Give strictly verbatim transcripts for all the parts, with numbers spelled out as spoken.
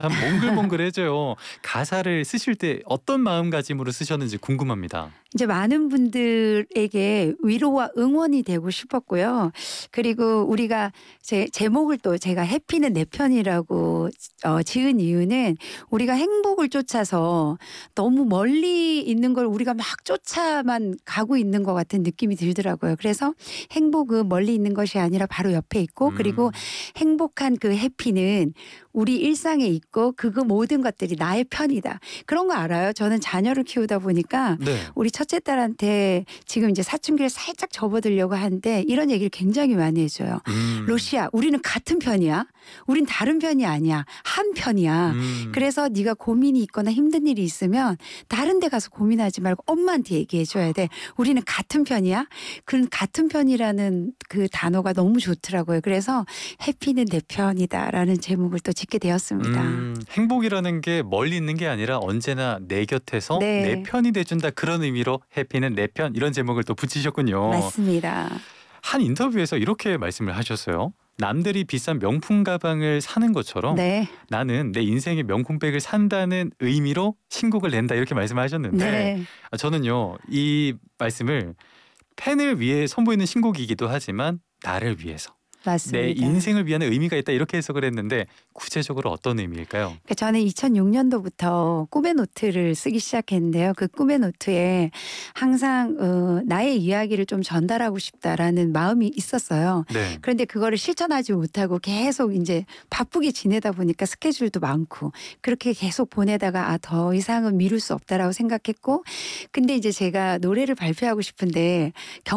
참 몽글몽글해져요. 가사를 쓰실 때 어떤 마음가짐으로 쓰셨는지 궁금합니다. 이제 많은 분들에게 위로와 응원이 되고 싶었고요. 그리고 우리가 제 제목을 또 제가 해피는 내 편이라고 어 지은 이유는 우리가 행복을 쫓아서 너무 멀리 있는 걸 우리가 막 쫓아만 가고 있는 것 같은 느낌이 들더라고요. 그래서 행복은 멀리 있는 것이 아니라 바로 옆에 있고, 그리고 음. 행복한 그 해피는 우리 일상에 있고, 그거 모든 것들이 나의 편이다. 그런 거 알아요. 저는 자녀를 키우다 보니까 네. 우리 첫째 딸한테 지금 이제 사춘기를 살짝 접어들려고 하는데 이런 얘기를 굉장히 많이 해줘요. 음. 로시야, 우리는 같은 편이야. 우린 다른 편이 아니야. 한 편이야. 음. 그래서 네가 고민이 있거나 힘든 일이 있으면 다른 데 가서 고민하지 말고 엄마한테 얘기해 줘야 돼. 우리는 같은 편이야. 그 같은 편이라는 그 단어가 너무 좋더라고요. 그래서 해피는 내 편이다라는 제목을 또 짓게 되었습니다. 음. 행복이라는 게 멀리 있는 게 아니라 언제나 내 곁에서 내 네, 편이 돼준다, 그런 의미로 해피는 내 편, 이런 제목을 또 붙이셨군요. 맞습니다. 한 인터뷰에서 이렇게 말씀을 하셨어요. 남들이 비싼 명품 가방을 사는 것처럼 네, 나는 내 인생의 명품백을 산다는 의미로 신곡을 낸다, 이렇게 말씀을 하셨는데, 네, 아, 저는요 이 말씀을 팬을 위해 선보이는 신곡이기도 하지만 나를 위해서, 내 맞습니다. 인생을 위한 의미가 있다, 이렇게 해석을 했는데 구체적으로 어떤 의미일까요? 그러니까 저는 이천육 년도부터 꿈의 노트를 쓰기 시작했는데요. 그 꿈의 노트에 항상 어, 나의 이야기를 좀 전달하고 싶다라는 마음이 있었어요. 네. 그런데 그거를 실천하지 못하고 계속 이제 바쁘게 지내다 보니까 스케줄도 많고 그렇게 계속 보내다가 아, 더 이상은 미룰 수 없다라고 생각했고, 근데 이제 제가 노래를 발표하고 싶은데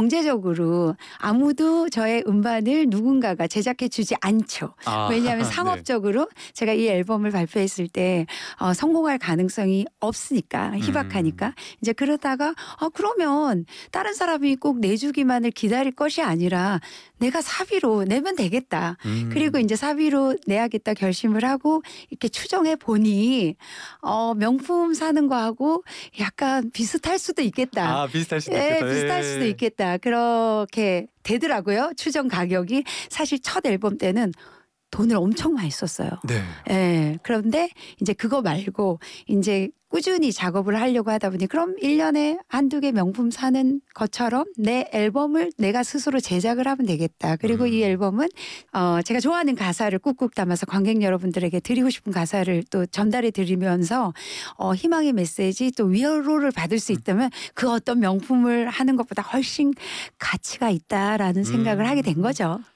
경제적으로 아무도 저의 음반을 누군가가 제작해 주지 않죠. 아, 왜냐하면 네. 상업적으로 제가 이 앨범을 발표했을 때 어, 성공할 가능성이 없으니까, 음. 희박하니까. 이제 그러다가 아, 그러면 다른 사람이 꼭 내주기만을 기다릴 것이 아니라 내가 사비로 내면 되겠다. 그리고 음. 이제 사비로 내야겠다 결심을 하고 이렇게 추정해 보니 어, 명품 사는 거하고 약간 비슷할 수도 있겠다. 아, 비슷할 수도 예, 있겠다. 비슷할 수도 예. 있겠다. 그렇게 되더라고요. 추정 가격이. 사실 첫 앨범 때는 돈을 엄청 많이 썼어요. 네. 예. 그런데 이제 그거 말고 인제 꾸준히 작업을 하려고 하다 보니 그럼 일 년에 한두 개 명품 사는 것처럼 내 앨범을 내가 스스로 제작을 하면 되겠다. 그리고 이 음. 앨범은 어 제가 좋아하는 가사를 꾹꾹 담아서 관객 여러분들에게 드리고 싶은 가사를 또 전달해 드리면서 어 희망의 메시지 또 위로를 받을 수 있다면 그 어떤 명품을 하는 것보다 훨씬 가치가 있다라는 생각을 하게 된 음. 거죠.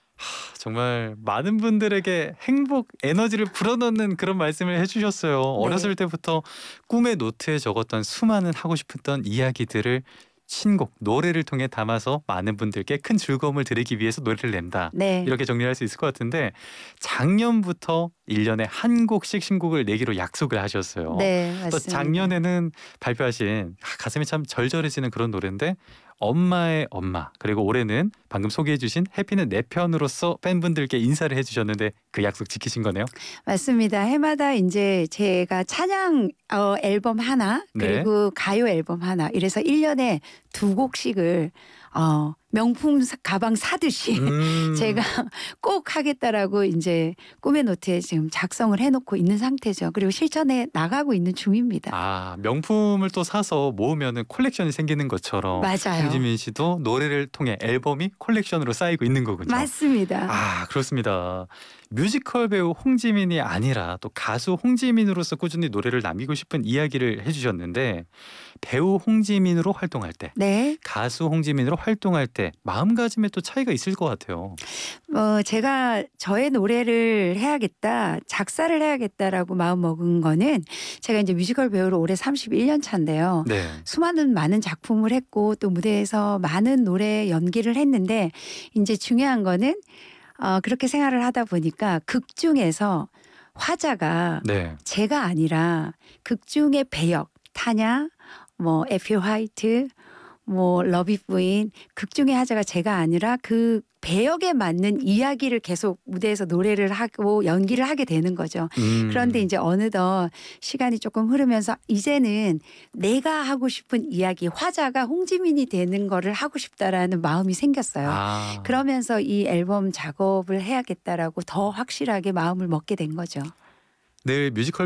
정말 많은 분들에게 행복 에너지를 불어넣는 그런 말씀을 해주셨어요. 네. 어렸을 때부터 꿈의 노트에 적었던 수많은 하고 싶었던 이야기들을 신곡, 노래를 통해 담아서 많은 분들께 큰 즐거움을 드리기 위해서 노래를 낸다, 네. 이렇게 정리할 수 있을 것 같은데, 작년부터 일 년에 한 곡씩 신곡을 내기로 약속을 하셨어요. 네. 또 맞습니다. 작년에는 발표하신, 아, 가슴이 참 절절해지는 그런 노래인데, 엄마의 엄마, 그리고 올해는 방금 소개해주신 해피는 내 편으로서 팬분들께 인사를 해주셨는데 그 약속 지키신 거네요. 맞습니다. 해마다 인제 제가 찬양 어 앨범 하나 네. 그리고 가요 앨범 하나 이래서 일 년에 두 곡씩을 어 명품 사 가방 사듯이 제가 음. 꼭 하겠다라고 인제 꿈의 노트에 지금 작성을 해 놓고 있는 상태죠. 그리고 실천해 나가고 있는 중입니다. 아, 명품을 또 사서 모으면은 콜렉션이 생기는 것처럼 맞아요. 홍지민 씨도 노래를 통해 앨범이 콜렉션으로 쌓이고 있는 거군요. 맞습니다. 아, 그렇습니다. 뮤지컬 배우 홍지민이 아니라 또 가수 홍지민으로서 꾸준히 노래를 남기고 싶은 이야기를 해주셨는데, 배우 홍지민으로 활동할 때, 네. 가수 홍지민으로 활동할 때 마음가짐에 또 차이가 있을 것 같아요. 어 제가 '저의 노래를 해야겠다. 작사를 해야겠다.'라고 마음먹은 거는 제가 인제 뮤지컬 배우로 올해 삼십일 년 차인데요. 네. 수많은 많은 작품을 했고 또 무대에서 많은 노래 연기를 했는데 인제 중요한 거는 어 그렇게 생활을 하다 보니까 극 중에서 화자가 네. 제가 아니라 극 중의 배역 타냐 뭐 에피 화이트 뭐 러비 부인 극 중의 화자가 제가 아니라 그 배역에 맞는 이야기를 계속 무대에서 노래를 하고 연기를 하게 되는 거죠. 그런데 음. 이제 어느덧 시간이 조금 흐르면서 이제는 내가 하고 싶은 이야기, 화자가 홍지민이 되는 거를 하고 싶다라는 마음이 생겼어요. 아. 그러면서 이 앨범 작업을 해야겠다라고 더 확실하게 마음을 먹게 된 거죠. 늘 뮤지컬